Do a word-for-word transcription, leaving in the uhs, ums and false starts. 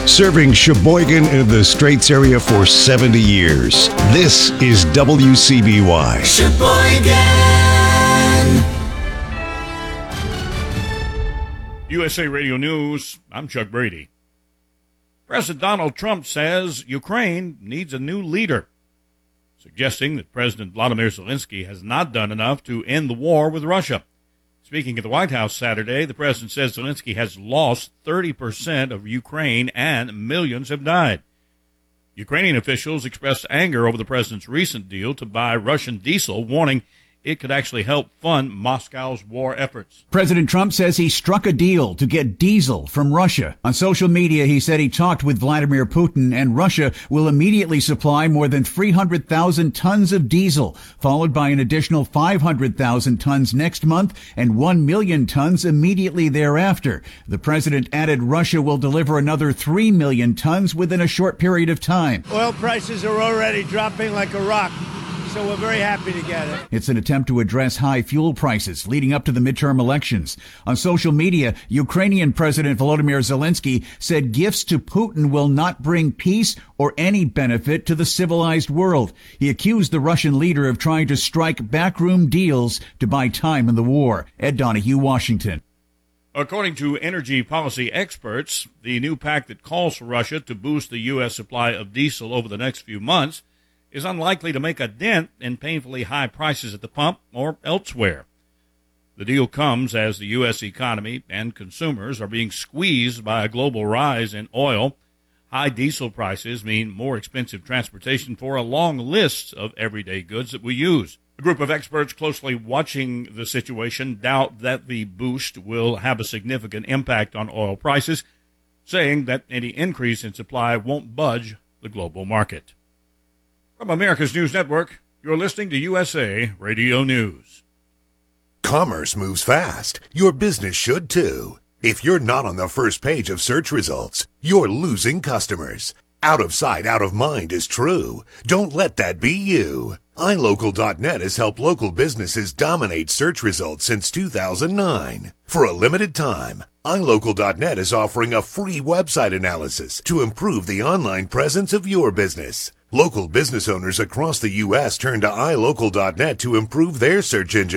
Serving Sheboygan and the Straits area for seventy years. This is W C B Y. Sheboygan. U S A Radio News, I'm Chuck Brady. President Donald Trump says Ukraine needs a new leader, suggesting that President Vladimir Zelensky has not done enough to end the war with Russia. Speaking at the White House Saturday, the president says Zelensky has lost thirty percent of Ukraine and millions have died. Ukrainian officials expressed anger over the president's recent deal to buy Russian diesel, warning it could actually help fund Moscow's war efforts. President Trump says he struck a deal to get diesel from Russia. On social media, he said he talked with Vladimir Putin, and Russia will immediately supply more than three hundred thousand tons of diesel, followed by an additional five hundred thousand tons next month and one million tons immediately thereafter. The president added Russia will deliver another three million tons within a short period of time. Oil prices are already dropping like a rock, so we're very happy to get it. It's an attempt to address high fuel prices leading up to the midterm elections. On social media, Ukrainian President Volodymyr Zelensky said gifts to Putin will not bring peace or any benefit to the civilized world. He accused the Russian leader of trying to strike backroom deals to buy time in the war. Ed Donahue, Washington. According to energy policy experts, the new pact that calls for Russia to boost the U S supply of diesel over the next few months is unlikely to make a dent in painfully high prices at the pump or elsewhere. The deal comes as the U S economy and consumers are being squeezed by a global rise in oil. High diesel prices mean more expensive transportation for a long list of everyday goods that we use. A group of experts closely watching the situation doubt that the boost will have a significant impact on oil prices, saying that any increase in supply won't budge the global market. From America's News Network, you're listening to U S A Radio News. Commerce moves fast. Your business should too. If you're not on the first page of search results, you're losing customers. Out of sight, out of mind is true. Don't let that be you. i local dot net has helped local businesses dominate search results since two thousand nine. For a limited time, i local dot net is offering a free website analysis to improve the online presence of your business. Local business owners across the U S turn to i local dot net to improve their search engine